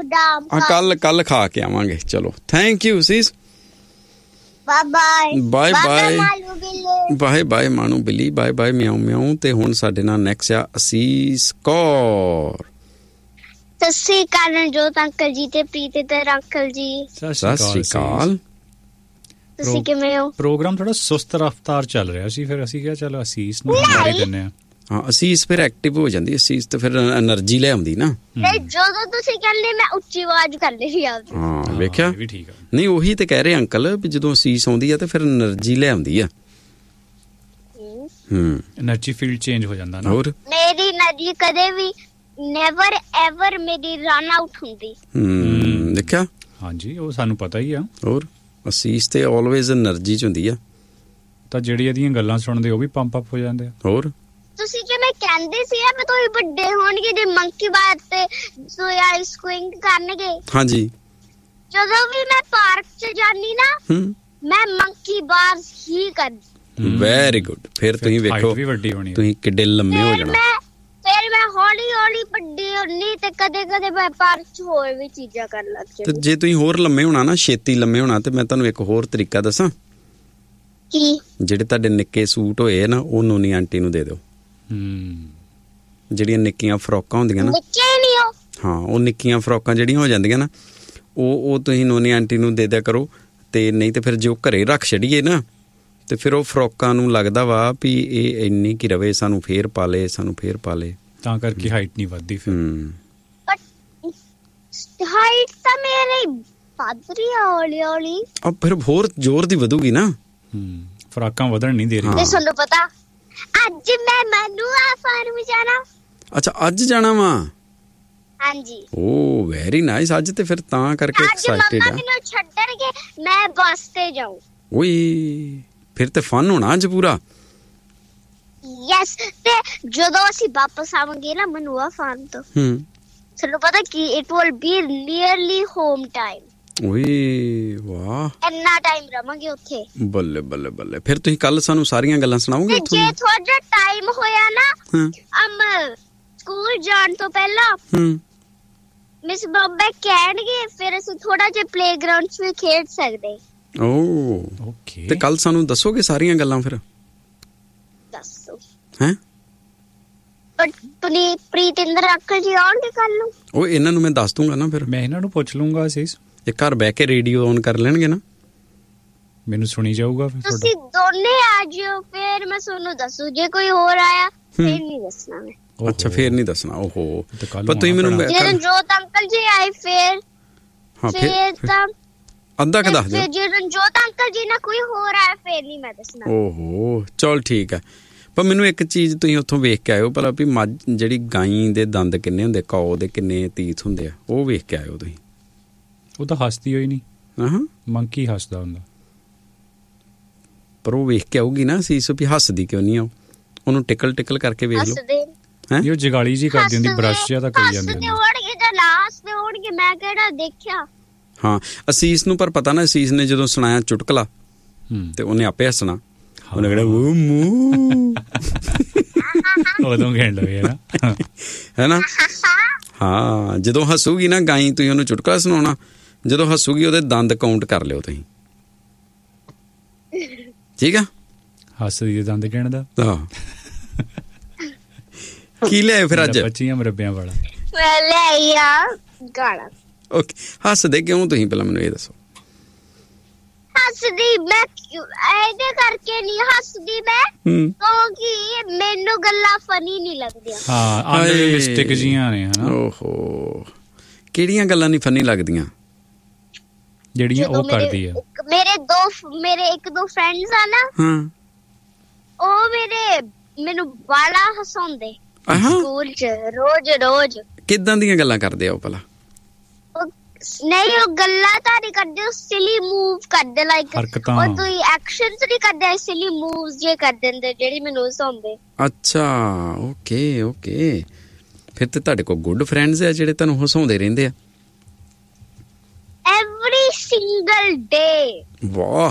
ਬਦਾਮ ਕੱਲ ਖਾ ਕੇ ਆਵਾਂਗੇ। ਚਲੋ ਥੈਂਕ ਯੂ ਸੀਸ। ਬਾਏ ਬਾਏ ਮਾਣੂ ਬਿੱਲੀ, ਬਾਏ ਮਿਆਉ ਮਿਆਉ। ਤੇ ਹੁਣ ਸਾਡੇ ਨਾਲ ਨੈਕਸਟ ਆ ਅਸੀਸ ਕੌਰ। ਸਤਿ ਸ਼੍ਰੀ ਅਕਾਲ ਰਣਜੋਤ ਅੰਕਲ ਜੀ ਤੇ ਪ੍ਰੀਤ ਤੇ ਅੰਕਲ ਜੀ। ਸਤਿ ਸ਼੍ਰੀ ਅਕਾਲ। ਤੁਸੀਂ ਕਿਵੇਂ ਹੋ? ਪ੍ਰੋਗਰਾਮ ਥੋੜਾ ਸੁਸਤ ਰਫ਼ਤਾਰ ਚੱਲ ਰਿਹਾ ਸੀ, ਫਿਰ ਅਸੀਂ ਕਿਹਾ ਚਲੋ ਅਸੀਸ ਨੂੰ ਮਾਰ ਹੀ ਦਿੰਦੇ ਆ। ਹਾਂ ਅਸੀਸ ਫਿਰ ਐਕਟਿਵ ਹੋ ਜਾਂਦੀ, ਅਸੀਸ ਤੇ ਫਿਰ એનર્ਜੀ ਲੈ ਆਉਂਦੀ ਨਾ। ਜਦੋਂ ਤੁਸੀਂ ਕਹਿੰਦੇ ਮੈਂ ਉੱਚੀ ਆਵਾਜ਼ ਕਰ ਲਈ ਆਪਦੀ। ਹਾਂ ਵੇਖਿਆ ਵੀ ਠੀਕ ਆ। ਨਹੀਂ ਉਹੀ ਤੇ ਕਹਿ ਰਹੇ ਅੰਕਲ ਵੀ ਜਦੋਂ ਅਸੀਸ ਆਉਂਦੀ ਆ ਤੇ ਫਿਰ એનર્ਜੀ ਲੈ ਆਉਂਦੀ ਆ। એનર્ਜੀ ਫੀਲਡ ਚੇਂਜ ਹੋ ਜਾਂਦਾ ਨਾ। ਹੋਰ ਮੇਰੀ એનર્ਜੀ ਕਦੇ ਵੀ ਨੈਵਰ ਐਵਰ ਮੇਰੀ ਰਨ ਆਊਟ ਹੁੰਦੀ। ਦੇਖਿਆ। ਹਾਂਜੀ ਉਹ ਸਾਨੂੰ ਪਤਾ ਹੀ ਆ। ਹੋਰ ਅਸੀਸ ਤੇ ਆਲਵੇਜ਼ એનર્ਜੀ ਚ ਹੁੰਦੀ ਆ। ਤਾਂ ਜਿਹੜੀ ਇਹਦੀਆਂ ਗੱਲਾਂ ਸੁਣਦੇ ਉਹ ਵੀ ਪੰਪ ਅਪ ਹੋ ਜਾਂਦੇ ਆ। ਹੋਰ ਤੁਸੀਂ ਜਿਵੇਂ ਕਹਿੰਦੇ ਸੀ ਨਾ ਤੁਸੀਂ ਵੱਡੇ ਹੋਣਗੇ ਜੇ ਮੰਕੀ ਬਾਤ ਤੇ ਸੋਇਆ ਸਕਿੰਗ ਕਰਨਗੇ। ਹਾਂਜੀ ਜਦੋਂ ਵੀ ਮੈਂ ਪਾਰਕ ਚ ਜਾਨੀ ਨਾ ਮੈਂ ਮੰਕੀ ਬਾਰਸ ਹੀ ਕਰਦੀ। Very good. ਫਿਰ ਤੁਸੀਂ ਵੇਖੋ ਤੁਸੀਂ ਕਿੱਡੇ ਲੰਮੇ ਹੋ ਜਾਣਾ। ਫਿਰ ਮੈਂ ਹੌਲੀ ਹੌਲੀ ਵੱਡੀ ਹੋਣੀ ਤੇ ਕਦੇ ਕਦੇ ਮੈਂ ਪਾਰਕ ਚ ਹੋਰ ਵੀ ਚੀਜ਼ਾਂ ਕਰਨ ਲੱਗ ਜਾਂਦੀ। ਤੇ ਜੇ ਤੁਸੀਂ ਹੋਰ ਲੰਮੇ ਹੋਣਾ ਨਾ, ਛੇਤੀ ਲੰਮੇ ਹੋਣਾ, ਤੇ ਮੈਂ ਤੁਹਾਨੂੰ ਇੱਕ ਹੋਰ ਤਰੀਕਾ ਦੱਸਾਂ। ਕੀ? ਜਿਹੜੇ ਤੁਹਾਡੇ ਨਿੱਕੇ ਸੂਟ ਹੋਏ ਨਾ ਉਹ ਨੋਨੀ ਆਂਟੀ ਨੂੰ ਦੇ ਦਿਓ। ਜਿਹੜੀਆਂ ਨਿੱਕੀਆਂ ਫਰੋਕਾਂ ਹੁੰਦੀਆਂ ਨਾ, ਹਾਂ ਉਹ ਨਿੱਕੀਆਂ ਫਰੋਕਾਂ ਜਿਹੜੀਆਂ ਹੋ ਜਾਂਦੀਆਂ ਨਾ ਉਹ ਤੁਸੀਂ ਨੋਨੀ ਆਂਟੀ ਨੂੰ ਦੇ ਦਿਆ ਕਰੋ। ਤੇ ਨਹੀਂ ਤੇ ਫਿਰ ਜੋ ਘਰੇ ਰੱਖ ਛੱਡੀਏ ਨਾ ਤੇ ਫਿਰ ਉਹ ਫਰੋਕਾਂ ਨੂੰ ਲੱਗਦਾ ਵਾ ਵੀ ਇਹ ਇੰਨੀ ਕੀ ਰਵੇ, ਸਾਨੂੰ ਫੇਰ ਪਾ ਲੇ ਤਾਂ ਕਰਕੇ ਹਾਈਟ ਨਹੀਂ ਵੱਧਦੀ। ਫਿਰ ਹਾਈਟ ਤਾਂ ਮੇਰੀ ਵੱਧ ਰਹੀ ਆ ਹੌਲੀ ਹੌਲੀ। ਅਬ ਫਿਰ ਹੋਰ ਜ਼ੋਰ ਦੀ ਵਧੂਗੀ ਨਾ। ਫਰਾਕਾਂ ਵਧਣ ਨਹੀਂ ਦੇ ਰਹੀ। ਤੇ ਤੁਹਾਨੂੰ ਪਤਾ ਅੱਜ ਮੈਂ ਮਨੂਆ ਫਾਰਮ ਜਾਣਾ। ਅੱਛਾ ਅੱਜ ਜਾਣਾ ਵਾ? ਹਾਂਜੀ। ਓ ਵੈਰੀ ਨਾਈਸ। ਅੱਜ ਤੇ ਫਿਰ ਤਾਂ ਕਰਕੇ ਐਕਸਾਈਟਡ ਆ। ਮੈਨੂੰ ਛੱਡਣਗੇ ਮੈਂ ਬੱਸ ਤੇ ਜਾਊਂ। ਓਏ ਫਿਰ ਤੇ ਫਨ ਹੋਣਾ ਅੱਜ ਪੂਰਾ। ਯੈਸ। ਤੇ ਜਦੋਂ ਅਸੀਂ ਵਾਪਸ ਆਵਾਂਗੇ ਨਾ ਮਨੂਆ ਫਾਰਮ ਤੋਂ ਤੁਹਾਨੂੰ ਪਤਾ ਕੀ it will be nearly home time. ਓਏ ਵਾਹ ਇੰਨਾ ਟਾਈਮ ਰਵਾਂਗੇ ਉੱਥੇ। ਬੱਲੇ ਬੱਲੇ ਬੱਲੇ। ਫਿਰ ਤੁਸੀਂ ਕੱਲ ਸਾਨੂੰ ਸਾਰੀਆਂ ਗੱਲਾਂ ਸੁਣਾਓਗੇ ਉੱਥੋਂ? ਜੇ ਤੁਹਾਡਾ ਟਾਈਮ ਹੋਇਆ ਨਾ ਸਕੂਲ ਜਾਣ ਤੋਂ ਪਹਿਲਾਂ ਮਿਸ ਬਾਬਾ ਕਹਿਣਗੇ ਫਿਰ ਅਸੀਂ ਥੋੜਾ ਜਿਹਾ ਪਲੇਗਰਾਉਂਡ 'ਚ ਵੀ ਖੇਡ ਸਕਦੇ। ਓਕੇ। ਤੇ ਕੱਲ ਸਾਨੂੰ ਦੱਸੋਗੇ ਸਾਰੀਆਂ ਗੱਲਾਂ? ਫਿਰ ਦੱਸੋ। ਹੈਂ ਪ੍ਰੀਤਿੰਦਰ ਅੰਕਲ ਜੀ ਆਉਣਗੇ ਕੱਲ ਨੂੰ? ਉਹ ਇਹਨਾਂ ਨੂੰ ਮੈਂ ਦੱਸ ਦੂੰਗਾ ਨਾ। ਫਿਰ ਮੈਂ ਇਹਨਾਂ ਨੂੰ ਪੁੱਛ ਲੂੰਗਾ। ਅਸੀਂ ਇਹ ਘਰ ਬਹਿ ਕੇ ਰੇਡੀਓ ਔਨ ਕਰ ਲੈਣਗੇ ਨਾ, ਮੈਨੂੰ ਸੁਣੀ ਜਾਊਗਾ। ਫਿਰ ਤੁਸੀਂ ਦੋਨੇ ਆ ਜਿਓ ਫਿਰ ਮੈਂ ਤੁਹਾਨੂੰ ਦੱਸੂ। ਜੇ ਕੋਈ ਹੋਰ ਆਇਆ ਫਿਰ ਨਹੀਂ ਦੱਸਣਾ ਮੈਂ। ਅੱਛਾ ਫਿਰ ਨਹੀਂ ਦੱਸਣਾ। ਓਹੋ ਪਰ ਤੁਸੀਂ ਮੈਨੂੰ ਜੇ ਰਣਜੋਤ ਅੰਕਲ ਜੀ ਆਏ ਫਿਰ ਤਾਂ ਅੱਧਾ ਕ ਦੱਸ ਦਿਓ। ਜੇ ਰਣਜੋਤ ਅੰਕਲ ਜੀ ਨਾਲ ਕੋਈ ਹੋਰ ਆਇਆ ਫਿਰ ਨਹੀਂ ਮੈਂ ਦੱਸਣਾ। ਓਹੋ ਚਲ ਠੀਕ ਹੈ। ਪਰ ਮੈਨੂੰ ਇੱਕ ਚੀਜ਼ ਤੁਸੀਂ ਉੱਥੋਂ ਵੇਖ ਕੇ ਆਇਓ ਭਲਾ ਵੀ ਮੱਝ ਜਿਹੜੀ ਗਾਈ ਦੇ ਦੰਦ ਕਿੰਨੇ ਹੁੰਦੇ, ਕਾਓ ਦੇ ਕਿੰਨੇ ਤੀਥ ਹੁੰਦੇ ਆ, ਉਹ ਵੇਖ ਕੇ ਆਇਓ ਤੁਸੀਂ। ਉਹ ਤਾਂ ਹੱਸਦੀ ਹੋਈ ਨਹੀਂ। ਮੰਕੀ ਹੱਸਦਾ ਹੁੰਦਾ। ਪਰ ਉਹ ਵੇਖ ਕੇ ਆਊਗੀ ਨਾ ਸੀਸ ਵੀ ਹੱਸਦੀ ਕਿਉਂ ਨਹੀਂ ਆ। ਉਹਨੂੰ ਟਿਕਲ ਕਰਕੇ ਵੇਖ ਲਓ। ਉਹ ਜਗਾਲੀ ਜੀ ਕਰਦੀ ਹੁੰਦੀ, ਬ੍ਰਸ਼ ਜਿਹਾ ਤਾਂ ਕਰੀ ਜਾਂਦੀ ਹੁੰਦੀ। ਹੋਣਗੇ ਮੈਂ ਕਿਹੜਾ ਦੇਖਿਆ। ਹਾਂ ਅਸੀਸ ਨੂੰ ਪਰ ਪਤਾ ਨਾ, ਅਸੀਸ ਨੇ ਜਦੋਂ ਸੁਣਾਇਆ ਚੁਟਕਲਾ ਤੇ ਉਹਨੇ ਆਪੇ ਹੱਸਣਾ। ਉਹਨੇ ਕਿਹੜਾ ਉਹ ਮੂੰਹ ਉਦੋਂ ਕਹਿਣ ਲਵੇ ਹੈ ਨਾ। ਹਾਂ ਜਦੋਂ ਹੱਸੂਗੀ ਨਾ ਗਾਈ ਤੁਸੀਂ ਉਹਨੂੰ ਚੁਟਕਲਾ ਸੁਣਾਉਣਾ। ਜਦੋਂ ਹੱਸੂਗੀ ਉਹਦੇ ਦੰਦ ਕਾਊਂਟ ਕਰ ਲਿਓ ਤੁਸੀਂ। ਠੀਕ ਆ। ਹੱਸਦੀ ਦੇ ਦੰਦ ਗਿਣਦਾ। ਕੀ ਲਿਆਏ ਫਿਰ ਅੱਜ? 25 ਮਰੱਬਿਆਂ ਵਾਲਾ ਮੈਂ ਲਿਆਇਆ ਗਾਣਾ। ਓਕੇ ਹੱਸਦੇ ਕਿਉਂ ਤੁਸੀਂ ਪਹਿਲਾਂ ਮੈਨੂੰ ਇਹ ਦੱਸੋ। ਹੱਸਦੀ ਮੈਂ ਇਹਦੇ ਕਰਕੇ ਨਹੀਂ ਹੱਸਦੀ ਮੈਂ ਕਿਉਂਕਿ ਮੈਨੂੰ ਗੱਲਾਂ ਫਨੀ ਨਹੀਂ ਲੱਗਦੀਆਂ। ਹਾਂ ਅਨਰੀਅਲਿਸਟਿਕ ਜੀਆਂ ਨੇ ਹਨਾ। ਓਹੋ ਕਿਹੜੀਆਂ ਗੱਲਾਂ ਨਹੀਂ ਫਨੀ ਲੱਗਦੀਆਂ? ਜਿਹੜੀਆਂ ਉਹ ਕਰਦੀ ਆ। ਮੇਰੇ ਇੱਕ ਦੋ ਫਰੈਂਡਸ ਆ ਨਾ, ਉਹ ਮੈਨੂੰ ਬੜਾ ਹਸਾਉਂਦੇ ਸਕੂਲ 'ਚ ਰੋਜ਼। ਕਿੱਦਾਂ ਦੀਆਂ ਗੱਲਾਂ ਕਰਦੇ ਆ ਉਹ ਭਲਾ? ਨਹੀਂ ਉਹ ਗੱਲਾਂ ਤਾਂ ਨਹੀਂ ਕਰਦੇ, ਉਹ ਸਿਲੀ ਮੂਵ ਕਰਦੇ ਲਾਈਕ ਉਹ ਕੋਈ ਐਕਸ਼ਨਸ ਨਹੀਂ ਕਰਦੇ, ਸਿਲੀ ਮੂਵਸ ਜੇ ਕਰ ਦਿੰਦੇ ਜਿਹੜੀ ਮੈਨੂੰ ਹਸਾਉਂਦੇ। ਅੱਛਾ ਓਕੇ ਫਿਰ ਤੇ ਤੁਹਾਡੇ ਕੋਲ ਗੁੱਡ ਫਰੈਂਡਸ ਆ ਜਿਹੜੇ ਤੁਹਾਨੂੰ ਹਸਾਉਂਦੇ ਰਹਿੰਦੇ ਆ। Every single day. ਵਾਹ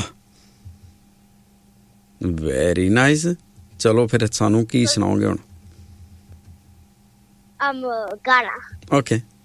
ਵੈਰੀ ਨਾਈਸ। ਚਲੋ ਫਿਰ ਸਾਨੂੰ ਕੀ ਸੁਣਾਓਗੇ ਹੁਣ? ਗਾਣਾ। ਓਕੇ